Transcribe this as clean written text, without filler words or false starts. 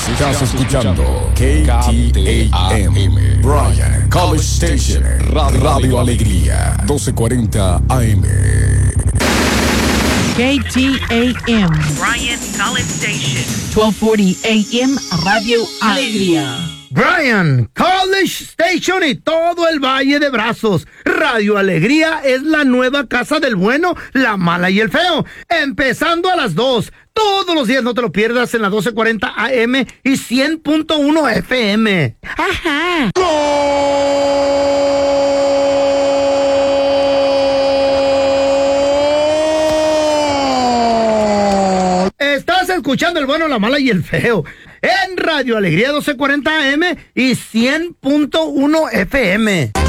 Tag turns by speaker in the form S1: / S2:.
S1: Estás escuchando KTAM, Bryan College Station, Radio Alegría, 1240 AM.
S2: KTAM,
S3: Bryan College Station,
S2: 1240 AM, Radio Alegría.
S4: Bryan College Station y todo el Valle de Brazos. Radio Alegría es la nueva casa del bueno, la mala y el feo. Empezando a las 2. Todos los días, no te lo pierdas, en la 1240 AM y 100.1 FM. ¡Ajá! Estás escuchando el bueno, la mala y el feo en Radio Alegría 1240 AM y 100.1 FM.